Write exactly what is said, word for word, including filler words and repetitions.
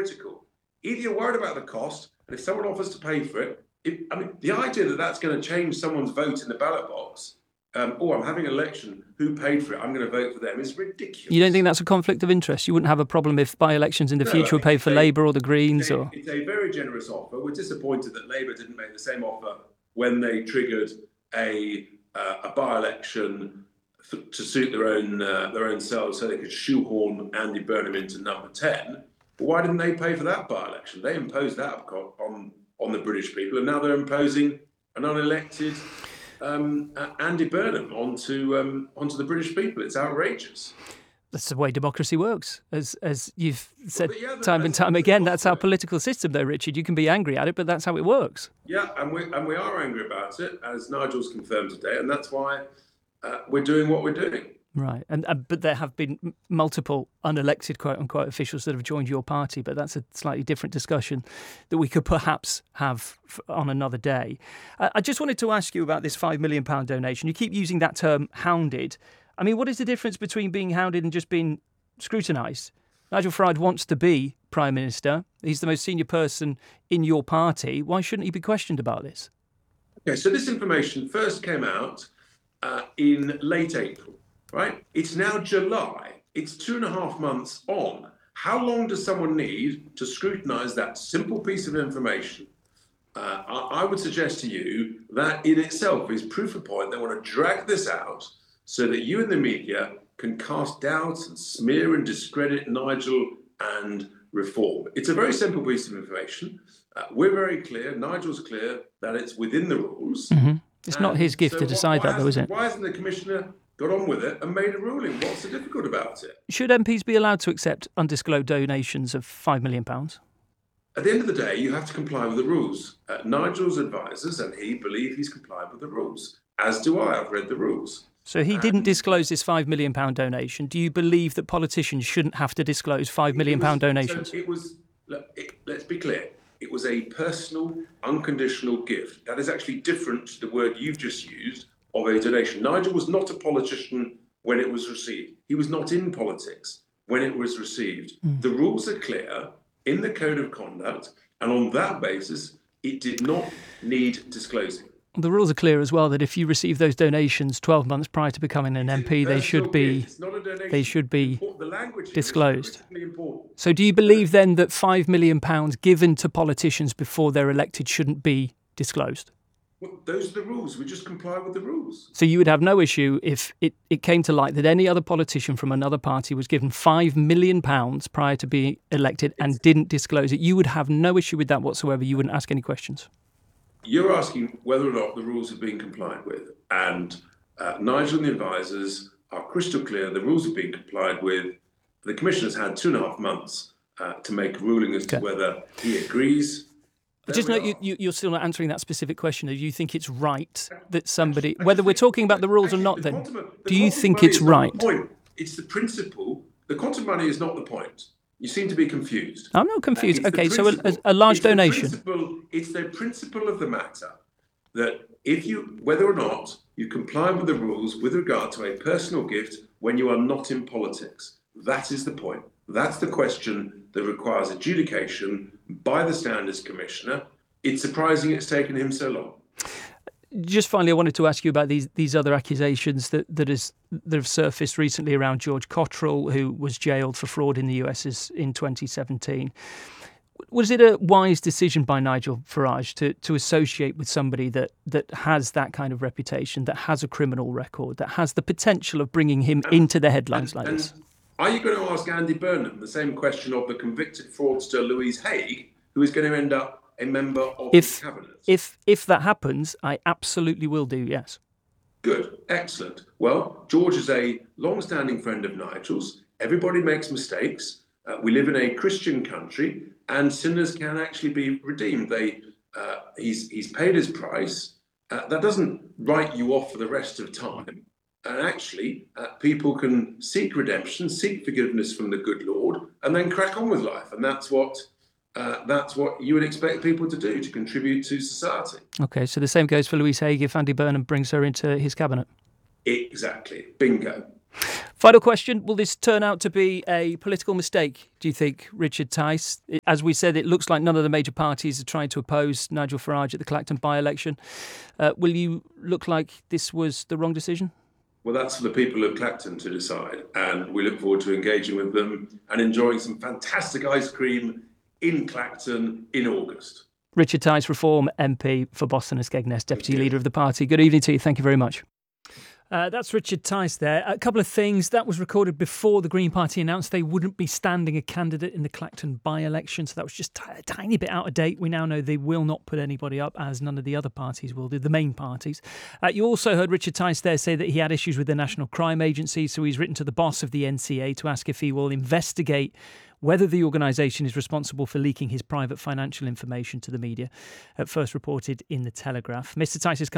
critical. Either you're worried about the cost, and if someone offers to pay for it, if, I mean, the idea that that's going to change someone's vote in the ballot box, um, oh, I'm having an election, who paid for it, I'm going to vote for them, is ridiculous. You don't think that's a conflict of interest? You wouldn't have a problem if by-elections in the no, future were paid for a, Labour or the Greens? It's a, or it's a very generous offer. We're disappointed that Labour didn't make the same offer when they triggered a, uh, a by-election th- to suit their own uh, their own selves so they could shoehorn Andy Burnham into number ten. But why didn't they pay for that by-election? They imposed that on, on the British people, and now they're imposing an unelected Um, uh, Andy Burnham onto um, onto the British people. It's outrageous. That's the way democracy works, as as you've said well, yeah, time and time again. That's our political system, though, Richard. You can be angry at it, but that's how it works. Yeah, and we and we are angry about it, as Nigel's confirmed today, and that's why uh, we're doing what we're doing. Right, and uh, but there have been multiple unelected quote unquote officials that have joined your party, but that's a slightly different discussion that we could perhaps have f- on another day. Uh, I just wanted to ask you about this five million pounds donation. You keep using that term hounded. I mean, what is the difference between being hounded and just being scrutinised? Nigel Farage wants to be Prime Minister. He's the most senior person in your party. Why shouldn't he be questioned about this? Okay, so this information first came out uh, in late April. Right? It's now July. It's two and a half months on. How long does someone need to scrutinise that simple piece of information? Uh, I, I would suggest to you that in itself is proof of point. They want to drag this out so that you and the media can cast doubts and smear and discredit Nigel and Reform. It's a very simple piece of information. Uh, we're very clear, Nigel's clear, that it's within the rules. Mm-hmm. It's and not his gift so to decide why, why that, though, is it? Why hasn't the Commissioner got on with it and made a ruling? What's so difficult about it? Should M Ps be allowed to accept undisclosed donations of five million pounds? At the end of the day, you have to comply with the rules. Uh, Nigel's advisors and he believe he's complied with the rules, as do I. I've read the rules. So he and didn't disclose this five million pounds donation. Do you believe that politicians shouldn't have to disclose five million pounds donations? So it was, look, it, let's be clear, it was a personal, unconditional gift. That is actually different to the word you've just used, of a donation. Nigel was not a politician when it was received. He was not in politics when it was received. Mm. The rules are clear in the Code of Conduct, and on that basis, it did not need disclosing. The rules are clear as well that if you receive those donations twelve months prior to becoming an M P, they should be they should be disclosed. So do you believe then that five million pounds given to politicians before they're elected shouldn't be disclosed? Well, those are the rules. We just comply with the rules. So you would have no issue if it, it came to light that any other politician from another party was given five million pounds prior to being elected and didn't disclose it. You would have no issue with that whatsoever. You wouldn't ask any questions. You're asking whether or not the rules are being complied with. And uh, Nigel and the advisors are crystal clear. The rules are being complied with. The Commissioner's had two and a half months uh, to make a ruling as okay. to whether he agrees. But just note, you, you, you're still not answering that specific question. Do you think it's right that somebody, whether we're talking about the rules actually, or not, the then, quantum, the do you think it's right? The it's the principle. The quantum money is not the point. You seem to be confused. I'm not confused. Okay, so a, a large it's donation. The it's the principle of the matter that if you, whether or not you comply with the rules with regard to a personal gift when you are not in politics, that is the point. That's the question that requires adjudication by the Standards Commissioner. It's surprising it's taken him so long. Just finally, I wanted to ask you about these these other accusations that that, is, that have surfaced recently around George Cottrell, who was jailed for fraud in the U S in twenty seventeen. Was it a wise decision by Nigel Farage to, to associate with somebody that, that has that kind of reputation, that has a criminal record, that has the potential of bringing him and, into the headlines and, like and this? Are you going to ask Andy Burnham the same question of the convicted fraudster Louise Haigh, who is going to end up a member of if, the cabinet? If if that happens, I absolutely will do, yes. Good, excellent. Well, George is a long-standing friend of Nigel's. Everybody makes mistakes. Uh, we live in a Christian country, and sinners can actually be redeemed. They, uh, he's he's paid his price. Uh, that doesn't write you off for the rest of time. And actually, uh, people can seek redemption, seek forgiveness from the good Lord, and then crack on with life. And that's what uh, that's what you would expect people to do, to contribute to society. Okay, so the same goes for Louise Haigh if Andy Burnham brings her into his cabinet. Exactly. Bingo. Final question. Will this turn out to be a political mistake, do you think, Richard Tice? As we said, it looks like none of the major parties are trying to oppose Nigel Farage at the Clacton by-election. Uh, will you look like this was the wrong decision? Well, that's for the people of Clacton to decide. And we look forward to engaging with them and enjoying some fantastic ice cream in Clacton in August. Richard Tice, Reform M P for Boston and Skegness, Deputy Leader of the party. Good evening to you. Thank you very much. Uh, that's Richard Tice there. A couple of things. That was recorded before the Green Party announced they wouldn't be standing a candidate in the Clacton by-election. So that was just a tiny bit out of date. We now know they will not put anybody up, as none of the other parties will do, the main parties. Uh, you also heard Richard Tice there say that he had issues with the National Crime Agency. So he's written to the boss of the N C A to ask if he will investigate whether the organisation is responsible for leaking his private financial information to the media, at first reported in The Telegraph. Mister Tice's